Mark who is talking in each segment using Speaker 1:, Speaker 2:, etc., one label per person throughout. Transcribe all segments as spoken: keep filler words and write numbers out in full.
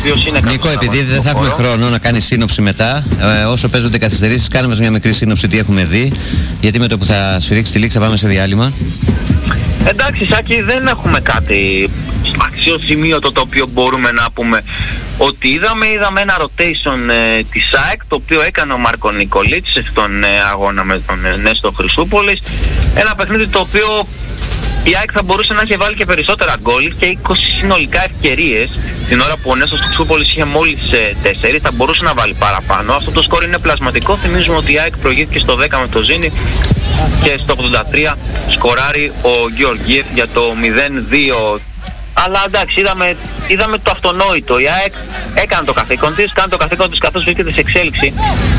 Speaker 1: οποίος είναι...
Speaker 2: Νίκο, επειδή δεν θα έχουμε χρόνο να κάνει σύνοψη μετά, ε, όσο παίζονται καθυστερήσεις, κάνουμε μια μικρή σύνοψη τι έχουμε δει, γιατί με το που θα σφυρίξει τη λήξη θα πάμε σε διάλειμμα.
Speaker 1: Εντάξει, Σάκη, δεν έχουμε κάτι αξιοσημείωτο το οποίο μπορούμε να πούμε ότι είδαμε. Είδαμε ένα rotation ε, της ΑΕΚ, το οποίο έκανε ο Μάρκο Νικολίτς στον ε, αγώνα με τον ε, Νέστο Χρυσούπολης. Ένα παιχνίδι το οποίο η ΑΕΚ θα μπορούσε να έχει βάλει και περισσότερα γκολ και είκοσι συνολικά ευκαιρίες. Την ώρα που ο Νέστος Χρυσούπολης είχε μόλις ε, τέσσερα, θα μπορούσε να βάλει παραπάνω. Αυτό το σκορ είναι πλασματικό. Θυμίζουμε ότι η ΑΕΚ προηγήθηκε στο δέκα με το Ζήνη και στο ογδόντα τρία σκοράρει ο Γεωργίεφ για το μηδέν δύο. Αλλά εντάξει, είδαμε, είδαμε το αυτονόητο. Η ΑΕΚ έκανε το καθήκον της, κάνει το καθήκον της καθώς βρίσκεται σε εξέλιξη.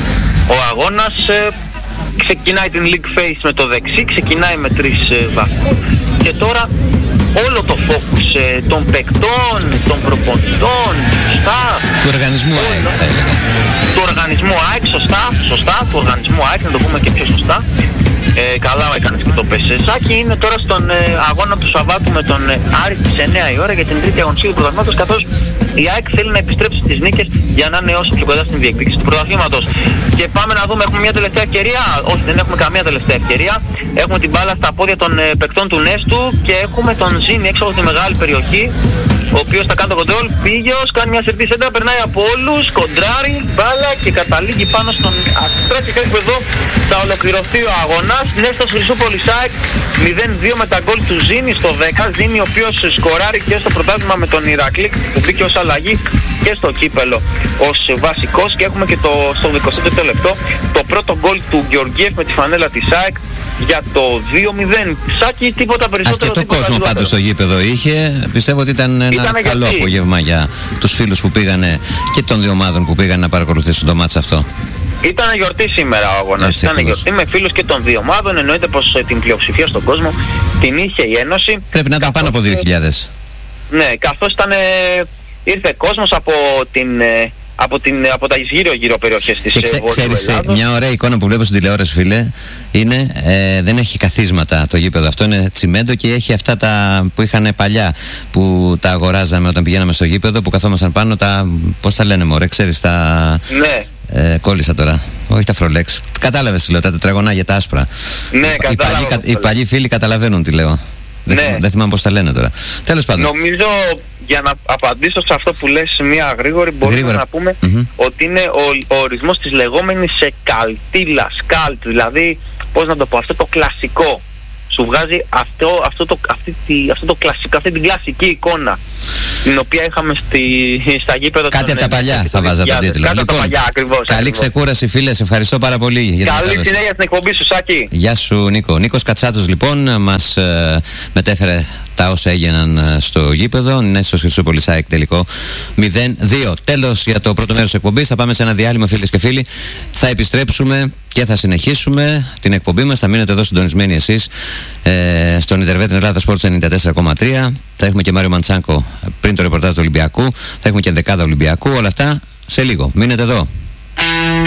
Speaker 1: Ο αγώνας ε, ξεκινάει την League Phase με το δεξί, ξεκινάει με τρεις ε, βαθμούς και τώρα όλο το focus ε, των παικτών, των προπονητών, σωστά.
Speaker 2: Του οργανισμού ΑΕΚ θα έλεγα.
Speaker 1: Του οργανισμού ΑΕΚ, σωστά, σωστά, του οργανισμού ΑΕΚ, να το πούμε και πιο σωστά. Ε, καλά έκανες και το Πεσσάκι. Είναι τώρα στον ε, αγώνα του Σαββάτου με τον ε, Άρη στις εννιά η ώρα για την τρίτη αγωνιστική του πρωταθλήματος, καθώς η ΑΕΚ θέλει να επιστρέψει στις νίκες για να είναι όσο πιο κοντά στην διεκδίκηση του πρωταθλήματος. Και πάμε να δούμε, έχουμε μια τελευταία ευκαιρία. Όχι, δεν έχουμε καμία τελευταία ευκαιρία. Έχουμε την μπάλα στα πόδια των ε, παικτών του Νέστου και έχουμε τον Ζήνη έξω από τη μεγάλη περιοχή, ο οποίος θα κάνει το κοντρόλ. Πήγεος, κάνει μια σερτή σέντρα, περνάει από όλους, κοντράρει, μπάλα και καταλήγει πάνω στον αστρά και κάπου εδώ θα ολοκληρωθεί ο αγώνας. Νέστος Χρυσούπολης ΑΕΚ μηδέν δύο με τα γκολ του Ζήνη στο δέκα. Ζήνη ο οποίος σκοράρει και στο πρωτάθλημα με τον Ηρακλή που μπήκε ως αλλαγή και στο κύπελο ως βασικός, και έχουμε και το, στο εικοστό τρίτο λεπτό το πρώτο γκολ του Γεωργίεφ με τη φανέλα της ΑΕΚ για το δύο μηδέν. Σάκη, τίποτα περισσότερο.
Speaker 2: Αρκετό κόσμο πάντως στο γήπεδο είχε. Πιστεύω ότι ήταν ένα
Speaker 1: Ήτανε
Speaker 2: καλό
Speaker 1: γιατί.
Speaker 2: απόγευμα για τους φίλους που πήγανε και των δύο ομάδων που πήγαν να παρακολουθήσουν το μάτς αυτό.
Speaker 1: Ήταν γιορτή σήμερα ο αγώνας. Ήταν γιορτή με φίλους και των δύο ομάδων. Εννοείται πως ε, την πλειοψηφία στον κόσμο την είχε η Ένωση.
Speaker 2: Πρέπει να ήταν πάνω από δύο χιλιάδες.
Speaker 1: Ναι, καθώς ήταν, ε, ήρθε κόσμος από την... Ε, από, την, από τα γύρω-γύρω περιοχές της
Speaker 2: Βόρειας
Speaker 1: Ελλάδος.
Speaker 2: Ξέρεις, μια ωραία εικόνα που βλέπω στην τηλεόραση, φίλε, είναι, ε, δεν έχει καθίσματα το γήπεδο. Αυτό είναι τσιμέντο και έχει αυτά τα που είχαν παλιά, που τα αγοράζαμε όταν πηγαίναμε στο γήπεδο, που καθόμασταν πάνω, τα, πώς τα λένε μωρέ, ξέρεις, τα...
Speaker 1: Ναι.
Speaker 2: Ε, κόλλησα τώρα, όχι τα Φρολέξ. Κατάλαβες τι λέω, τα τετραγωνάκια, τα άσπρα.
Speaker 1: Ναι,
Speaker 2: οι,
Speaker 1: κατάλαβα.
Speaker 2: οι, παλιοί, οι παλιοί φίλοι καταλαβαίνουν τι λέω. Δεν,
Speaker 1: ναι.
Speaker 2: θυμ, δεν θυμάμαι πώς τα λένε τώρα. Τέλος πάντων.
Speaker 1: Νομίζω, για να απαντήσω σε αυτό που λες μία γρήγορη, μπορούμε Γρήγορα. να πούμε mm-hmm. ότι είναι ο, ο ορισμός της λεγόμενης καλτήλας, καλτ, δηλαδή, πώς να το πω, αυτό το κλασικό. Σου βγάζει αυτό, αυτό, το, αυτή, τη, αυτό το κλασικό, αυτή την κλασική εικόνα την οποία είχαμε στη, στα γήπεδα.
Speaker 2: Κάτι από τα παλιά θα βάζα τον τίτλο.
Speaker 1: Κάτι από τα παλιά, ακριβώς.
Speaker 2: Καλή
Speaker 1: ακριβώς.
Speaker 2: ξεκούραση, φίλε, σε ευχαριστώ πάρα πολύ. Για
Speaker 1: καλή συνέχεια στην εκπομπή σου, Σάκη.
Speaker 2: Γεια σου, Νίκο. Νίκος Κατσάτος, λοιπόν, μας ε, μετέφερε τα όσα έγιναν στο γήπεδο. Νέστος Χρυσούπολης ΑΕΚ τελικό μηδέν δύο. Τέλος για το πρώτο μέρος της εκπομπής. Θα πάμε σε ένα διάλειμμα, φίλες και φίλοι. Θα επιστρέψουμε και θα συνεχίσουμε την εκπομπή μας. Θα μείνετε εδώ συντονισμένοι εσείς ε, στον Ιντερβέτ Ελλάδα Sports ενενήντα τέσσερα κόμμα τρία. Θα έχουμε και Μάριο Μαντσάνκο πριν το ρεπορτάζ του Ολυμπιακού. Θα έχουμε και ενδεκάδα Ολυμπιακού. Όλα αυτά σε λίγο. Μείνετε εδώ.